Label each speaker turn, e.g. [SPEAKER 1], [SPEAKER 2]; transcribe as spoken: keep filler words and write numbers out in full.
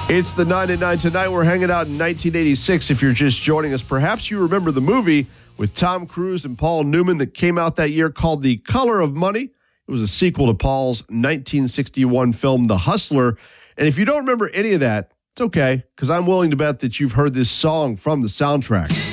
[SPEAKER 1] It's the nine at nine tonight. We're hanging out in nineteen eighty-six. If you're just joining us, perhaps you remember the movie with Tom Cruise and Paul Newman that came out that year called The Color of Money. It was a sequel to Paul's nineteen sixty-one film, The Hustler. And if you don't remember any of that, it's okay, because I'm willing to bet that you've heard this song from the soundtrack.